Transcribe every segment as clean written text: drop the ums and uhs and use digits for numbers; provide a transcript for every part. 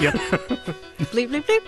Yep. Bleep, bleep, bleep.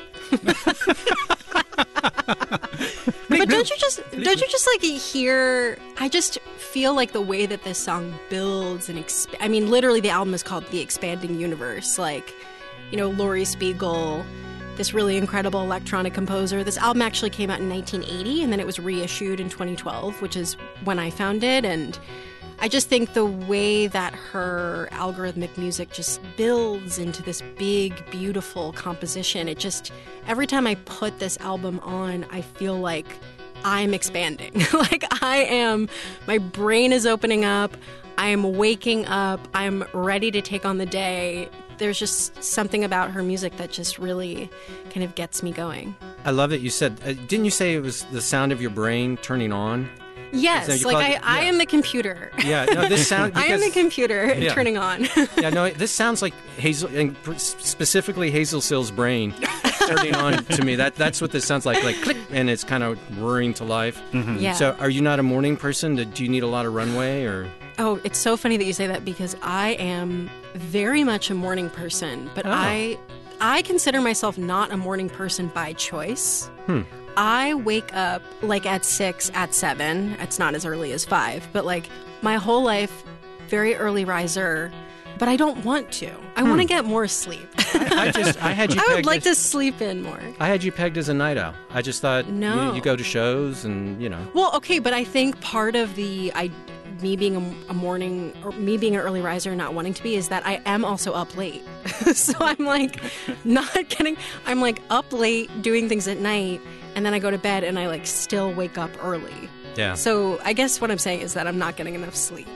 But don't you just like hear? I just feel like the way that this song builds and I mean, literally, the album is called The Expanding Universe. Like, you know, Laurie Spiegel, this really incredible electronic composer. This album actually came out in 1980, and then it was reissued in 2012, which is when I found it. And I just think the way that her algorithmic music just builds into this big, beautiful composition, it just, every time I put this album on, I feel like I'm expanding. Like my brain is opening up, I'm waking up, I'm ready to take on the day. There's just something about her music that just really kind of gets me going. I love that you said, didn't you say it was the sound of your brain turning on? Yes, like I am the computer. Yeah, no, this sound. I am the computer turning on. Yeah, no, this sounds like Hazel, and specifically Hazel Sill's brain turning on to me. That's what this sounds like click, and it's kind of roaring to life. Mm-hmm. Yeah. So, are you not a morning person? Do you need a lot of runway, or? Oh, it's so funny that you say that because I am very much a morning person, but I consider myself not a morning person by choice. I wake up like at 6, at 7. It's not as early as 5, but like my whole life, very early riser. But I don't want to. I want to get more sleep. I had you. I would like to sleep in more. I had you pegged as a night owl. I just thought you go to shows and Well, okay, but I think part of me being a morning or me being an early riser and not wanting to be is that I am also up late. So I'm like not kidding. I'm like up late doing things at night. And then I go to bed and I like still wake up early. Yeah. So I guess what I'm saying is that I'm not getting enough sleep.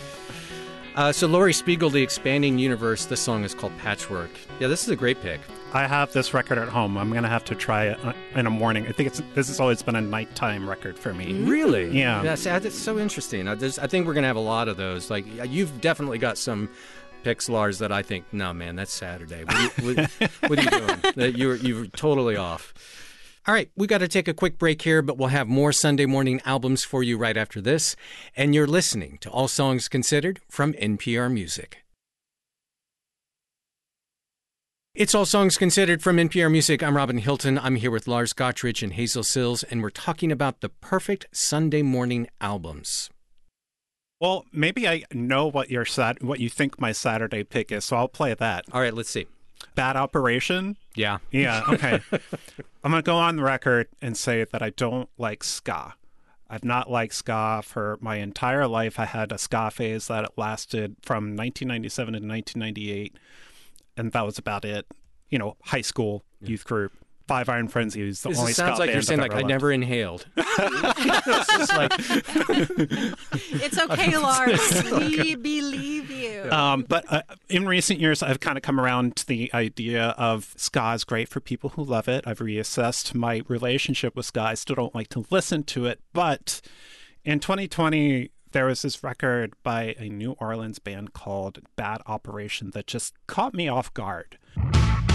So Laurie Spiegel, The Expanding Universe, this song is called Patchwork. Yeah, this is a great pick. I have this record at home. I'm going to have to try it in a morning. I think this has always been a nighttime record for me. Really? Yeah. That's so interesting. I think we're going to have a lot of those. Like, you've definitely got some picks, Lars, that I think, no, man, that's Saturday. What are you doing? You're totally off. All right, we got to take a quick break here, but we'll have more Sunday morning albums for you right after this. And you're listening to All Songs Considered from NPR Music. It's All Songs Considered from NPR Music. I'm Robin Hilton. I'm here with Lars Gottrich and Hazel Sills, and we're talking about the perfect Sunday morning albums. Well, maybe I know what you think my Saturday pick is, so I'll play that. All right, let's see. Bad Operation? Yeah. Yeah, okay. I'm going to go on the record and say that I don't like ska. I've not liked ska for my entire life. I had a ska phase that lasted from 1997 to 1998, and that was about it. High school, youth group. Five Iron Frenzies, the only ska band. Sounds like you're saying, like, I never inhaled. It's just like... It's okay, Lars. We believe you. But in recent years, I've kind of come around to the idea of ska is great for people who love it. I've reassessed my relationship with ska. I still don't like to listen to it. But in 2020, there was this record by a New Orleans band called Bad Operation that just caught me off guard.